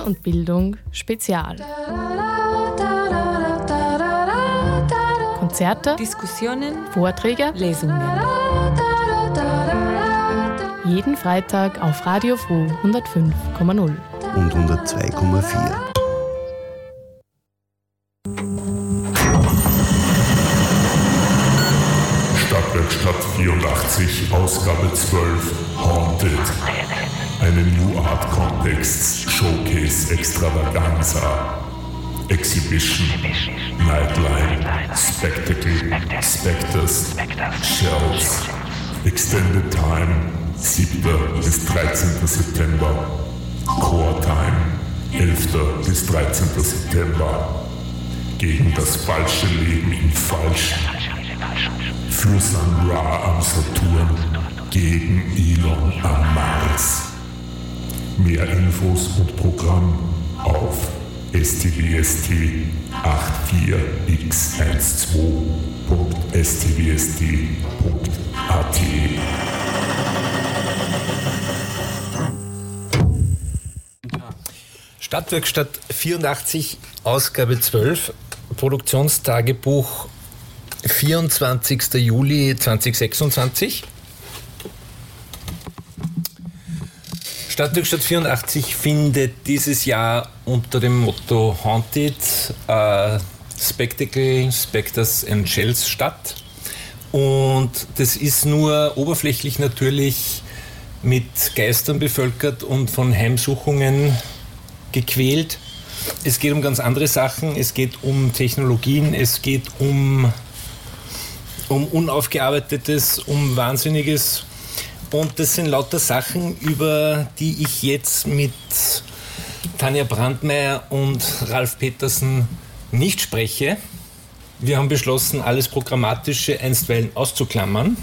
und Bildung Spezial. Konzerte, Diskussionen, Vorträge, Lesungen. Jeden Freitag auf Radio Froh 105,0 und 102,4. Stadtwerkstatt 84, Ausgabe 12, Haunted. Eine New Art Context, Showcase Extravaganza, Exhibition, Nightline, Spectacle, Spectres, Shells, Extended Time, 7. bis 13. September, Core Time, 11. bis 13. September, gegen das falsche Leben in Falsch, für Sun Ra am Saturn, gegen Elon am Mars. Mehr Infos und Programm auf stbst84x12.stbsd.at. Stadtwerkstatt 84, Ausgabe 12, Produktionstagebuch 24. Juli 2026. Stadtwerkstatt 84 findet dieses Jahr unter dem Motto Haunted, Spectacle, Spectres and Shells statt. Und das ist nur oberflächlich natürlich mit Geistern bevölkert und von Heimsuchungen gequält. Es geht um ganz andere Sachen, es geht um Technologien, es geht um Unaufgearbeitetes, um Wahnsinniges. Und das sind lauter Sachen, über die ich jetzt mit Tanja Brandmeier und Ralf Petersen nicht spreche. Wir haben beschlossen, alles Programmatische einstweilen auszuklammern.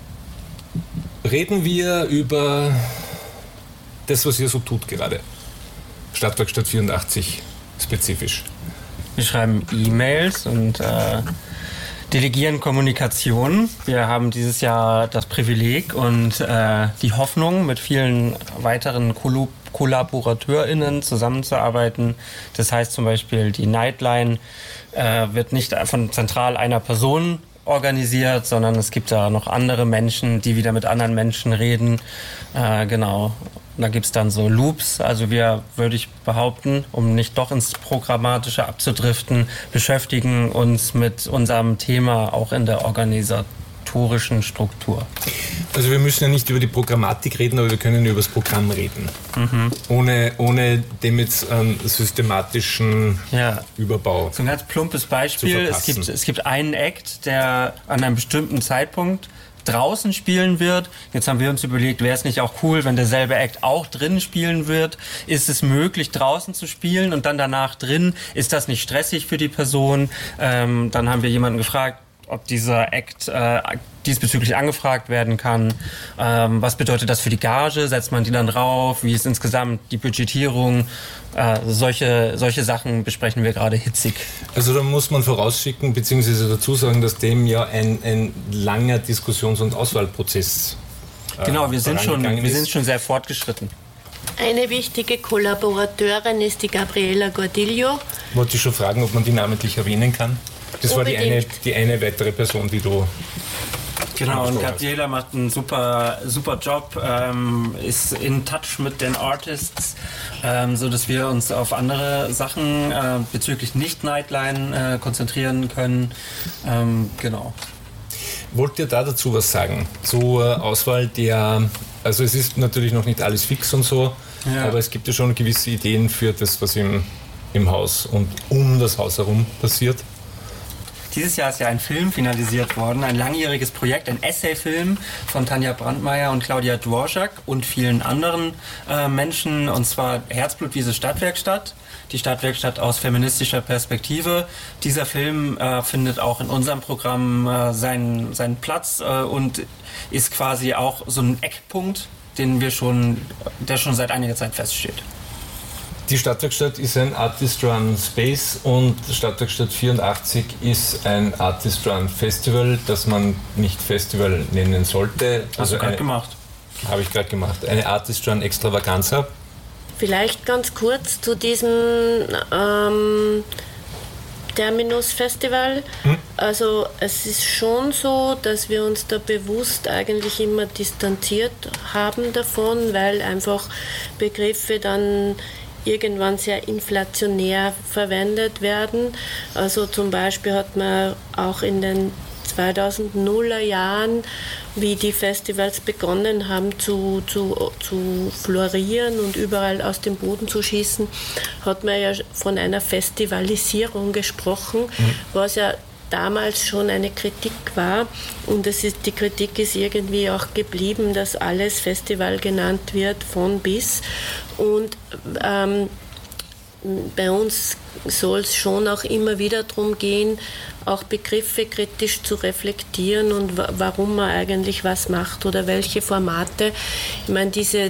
Reden wir über das, was ihr so tut gerade. Stadtwerkstatt 84 spezifisch. Wir schreiben E-Mails und delegieren Kommunikation. Wir haben dieses Jahr das Privileg und die Hoffnung, mit vielen weiteren KollaborateurInnen zusammenzuarbeiten. Das heißt zum Beispiel, die Nightline wird nicht von zentral einer Person organisiert, sondern es gibt da noch andere Menschen, die wieder mit anderen Menschen reden. Genau. Da gibt es dann so Loops. Also wir, würde ich behaupten, um nicht doch ins Programmatische abzudriften, beschäftigen uns mit unserem Thema auch in der organisatorischen Struktur. Also wir müssen ja nicht über die Programmatik reden, aber wir können über das Programm reden. Ohne dem jetzt einen systematischen Überbau. So ein ganz plumpes Beispiel. Es gibt einen Act, der an einem bestimmten Zeitpunkt draußen spielen wird. Jetzt haben wir uns überlegt, wäre es nicht auch cool, wenn derselbe Act auch drin spielen wird? Ist es möglich, draußen zu spielen und dann danach drin? Ist das nicht stressig für die Person? Dann haben wir jemanden gefragt, ob dieser Act diesbezüglich angefragt werden kann. Was bedeutet das für die Gage? Setzt man die dann drauf? Wie ist insgesamt die Budgetierung? Solche Sachen besprechen wir gerade hitzig. Also da muss man vorausschicken bzw. dazu sagen, dass dem ja ein langer Diskussions- und Auswahlprozess genau, wir sind schon sehr fortgeschritten. Eine wichtige Kollaborateurin ist die Gabriela Gordillo. Wollte ich schon fragen, ob man die namentlich erwähnen kann? Das unbedingt. War die eine weitere Person, die du... Genau, und Gabriela macht einen super Job, ist in touch mit den Artists, so dass wir uns auf andere Sachen bezüglich Nicht-Nightline konzentrieren können. Genau. Wollt ihr da dazu was sagen? Zur Auswahl also es ist natürlich noch nicht alles fix und so, aber es gibt ja schon gewisse Ideen für das, was im Haus und um das Haus herum passiert. Dieses Jahr ist ja ein Film finalisiert worden, ein langjähriges Projekt, ein Essayfilm von Tanja Brandmeier und Claudia Dvorak und vielen anderen Menschen, und zwar Herzblut-Wiese Stadtwerkstatt, die Stadtwerkstatt aus feministischer Perspektive. Dieser Film findet auch in unserem Programm seinen Platz und ist quasi auch so ein Eckpunkt, der schon seit einiger Zeit feststeht. Die Stadtwerkstatt ist ein Artist-Run Space und Stadtwerkstatt 84 ist ein Artist-Run Festival, das man nicht Festival nennen sollte. Hast du gerade gemacht? Habe ich gerade gemacht. Eine Artist-Run Extravaganza. Vielleicht ganz kurz zu diesem Terminus Festival. Also es ist schon so, dass wir uns da bewusst eigentlich immer distanziert haben davon, weil einfach Begriffe dann irgendwann sehr inflationär verwendet werden. Also zum Beispiel hat man auch in den 2000er Jahren, wie die Festivals begonnen haben zu florieren und überall aus dem Boden zu schießen, hat man ja von einer Festivalisierung gesprochen, was ja damals schon eine Kritik war. Und die Kritik ist irgendwie auch geblieben, dass alles Festival genannt wird, von bis. Und bei uns soll es schon auch immer wieder darum gehen, auch Begriffe kritisch zu reflektieren und warum man eigentlich was macht oder welche Formate. Ich meine,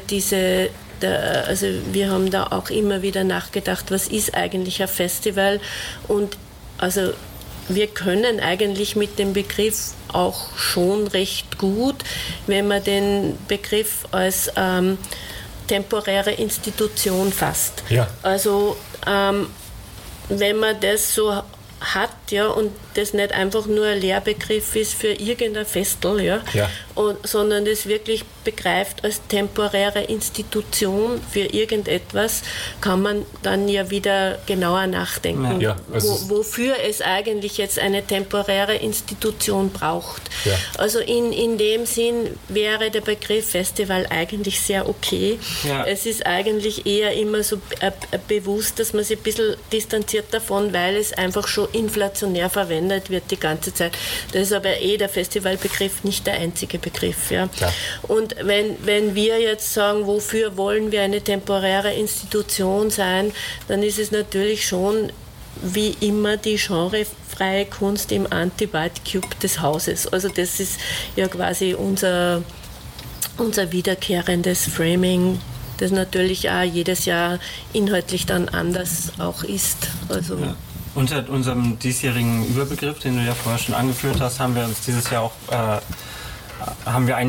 also wir haben da auch immer wieder nachgedacht, was ist eigentlich ein Festival? Und also wir können eigentlich mit dem Begriff auch schon recht gut, wenn man den Begriff als temporäre Institution fasst. Ja. Also wenn man das so hat, ja, und das nicht einfach nur ein Lehrbegriff ist für irgendein Festel, ja, sondern das wirklich begreift als temporäre Institution für irgendetwas, kann man dann ja wieder genauer nachdenken, wofür es eigentlich jetzt eine temporäre Institution braucht. Ja. Also in dem Sinn wäre der Begriff Festival eigentlich sehr okay. Ja. Es ist eigentlich eher immer so bewusst, dass man sich ein bisschen distanziert davon, weil es einfach schon inflationär verwendet wird die ganze Zeit. Das ist aber der Festivalbegriff nicht der einzige Begriff. Ja. Ja. Und wenn wir jetzt sagen, wofür wollen wir eine temporäre Institution sein, dann ist es natürlich schon wie immer die genrefreie Kunst im Anti-White Cube des Hauses. Also das ist ja quasi unser wiederkehrendes Framing, das natürlich auch jedes Jahr inhaltlich dann anders auch ist. Also unter unserem diesjährigen Überbegriff, den du ja vorher schon angeführt hast, haben wir uns dieses Jahr auch